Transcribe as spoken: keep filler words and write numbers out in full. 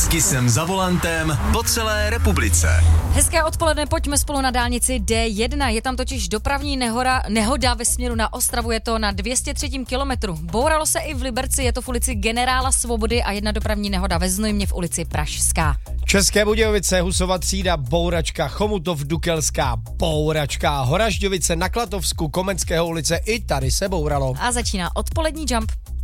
S Kissem za volantem po celé republice. Hezké odpoledne, pojďme spolu na dálnici D jedna. Je tam totiž dopravní nehoda, nehoda ve směru na Ostravu, je to na dvě stě tři kilometru. Bouralo se i v Liberci, je to v ulici Generála Svobody a jedna dopravní nehoda ve Znojmě v ulici Pražská. České Budějovice, Husova třída, bouračka, Chomutov, Dukelská, bouračka, Horažďovice, na Klatovsku, Komenského ulice, i tady se bouralo. A začíná odpolední Jump.